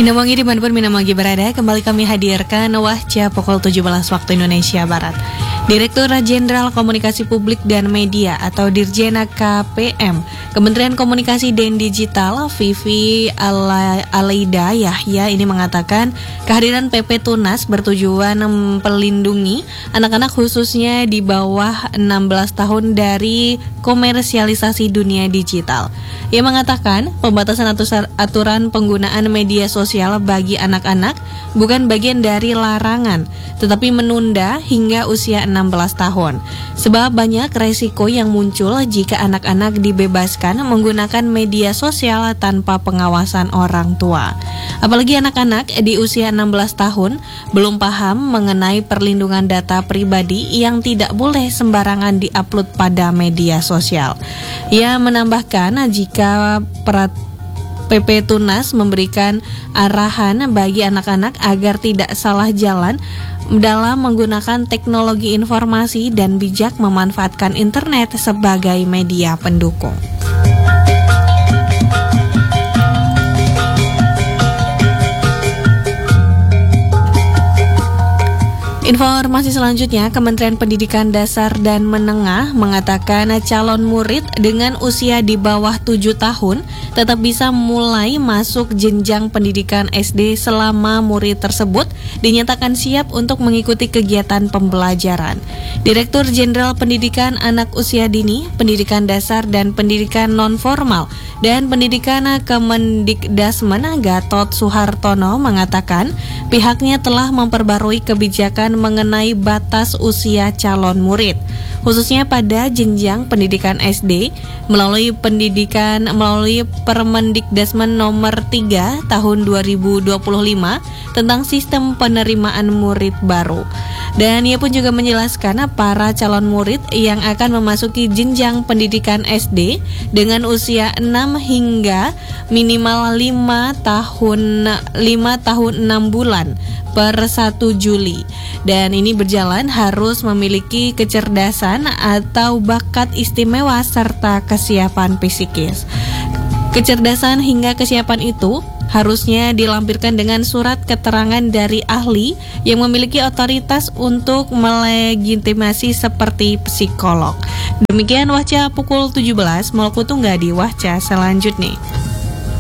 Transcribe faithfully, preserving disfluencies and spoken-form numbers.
Minamongi dimanapun Minamongi berada, kembali kami hadirkan Wahca pukul tujuh belas waktu Indonesia Barat. Direktur Jenderal Komunikasi Publik dan Media atau Dirjen K P M Kementerian Komunikasi dan Digital Vivi Alaida Yahya ini mengatakan kehadiran P P Tunas bertujuan melindungi anak-anak khususnya di bawah enam belas tahun dari komersialisasi dunia digital. Ia mengatakan pembatasan aturan penggunaan media sosial bagi anak-anak bukan bagian dari larangan, tetapi menunda hingga usia enam belas tahun. Sebab banyak resiko yang muncul jika anak-anak dibebaskan menggunakan media sosial tanpa pengawasan orang tua. Apalagi anak-anak di usia enam belas tahun belum paham mengenai perlindungan data pribadi yang tidak boleh sembarangan diupload pada media sosial. Ia menambahkan jika perat P P Tunas memberikan arahan bagi anak-anak agar tidak salah jalan dalam menggunakan teknologi informasi dan bijak memanfaatkan internet sebagai media pendukung. Informasi selanjutnya, Kementerian Pendidikan Dasar dan Menengah mengatakan calon murid dengan usia di bawah tujuh tahun tetap bisa mulai masuk jenjang pendidikan S D selama murid tersebut dinyatakan siap untuk mengikuti kegiatan pembelajaran. Direktur Jenderal Pendidikan Anak Usia Dini, Pendidikan Dasar dan Pendidikan Non-Formal dan Pendidikan Kemendikdasmen Gatot Suhartono mengatakan pihaknya telah memperbarui kebijakan mengenai batas usia calon murid, khususnya pada jenjang pendidikan S D melalui pendidikan melalui Permendikdasmen nomor tiga tahun dua ribu dua puluh lima tentang sistem penerimaan murid baru. Dan ia pun juga menjelaskan para calon murid yang akan memasuki jenjang pendidikan S D dengan usia enam hingga minimal lima tahun lima tahun enam bulan per satu Juli. Dan ini berjalan harus memiliki kecerdasan atau bakat istimewa serta kesiapan psikis. Kecerdasan hingga kesiapan itu harusnya dilampirkan dengan surat keterangan dari ahli yang memiliki otoritas untuk melegitimasi seperti psikolog. Demikian Wahca pukul tujuh belas, Molku Tunggal di Wahca selanjutnya.